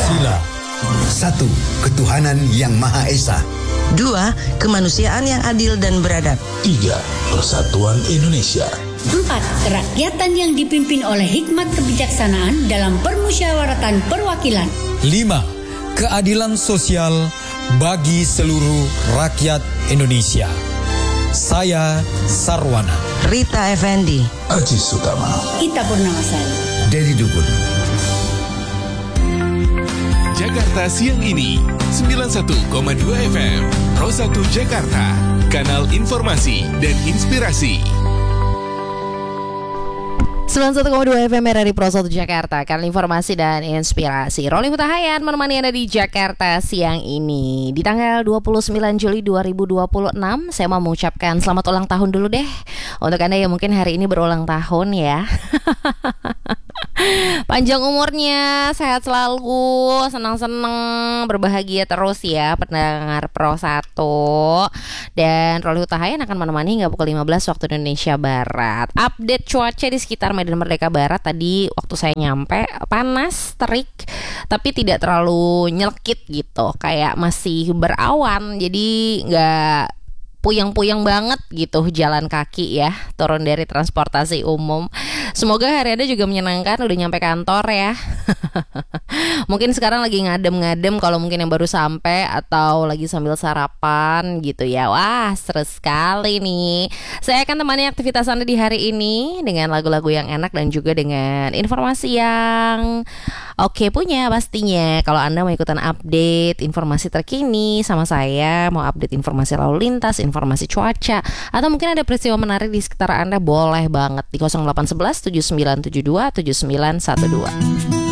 Pancasila. 1. Ketuhanan Yang Maha Esa. 2. Kemanusiaan yang adil dan beradab. 3. Persatuan Indonesia. 4. Kerakyatan yang dipimpin oleh hikmat kebijaksanaan dalam permusyawaratan perwakilan. 5. Keadilan sosial bagi seluruh rakyat Indonesia. Saya Sarwana. Rita Effendi. Aji Sutama. Ita Purnamasari. Dedi Dukun. Jakarta Siang Ini 91,2 FM Pro 1 Jakarta, kanal informasi dan inspirasi. 91,2 FM RRI Pro 1 Jakarta, kanal informasi dan inspirasi. Roli Hutahayan menemani Anda di Jakarta Siang Ini. Di tanggal 29 Juli 2026, saya mau mengucapkan selamat ulang tahun dulu deh untuk Anda yang mungkin hari ini berulang tahun ya. Panjang umurnya, sehat selalu, senang-senang, berbahagia terus ya pendengar Pro 1. Dan Roli Hutahayan akan menemani hingga pukul 15 waktu Indonesia Barat. Update cuaca di sekitar Medan Merdeka Barat tadi waktu saya nyampe, panas, terik, tapi tidak terlalu nyelkit gitu, kayak masih berawan, jadi nggak puyeng-puyeng banget gitu jalan kaki ya, turun dari transportasi umum. Semoga hari Anda juga menyenangkan, udah nyampe kantor ya. Mungkin sekarang lagi ngadem-ngadem kalau mungkin yang baru sampai, atau lagi sambil sarapan gitu ya. Wah, seru sekali nih. Saya akan temani aktivitas Anda di hari ini dengan lagu-lagu yang enak dan juga dengan informasi yang oke punya pastinya. Kalau Anda mau ikutan update informasi terkini sama saya, mau update informasi lalu lintas, informasi cuaca, atau mungkin ada peristiwa menarik di sekitar Anda, boleh banget di 0811 7972 7912.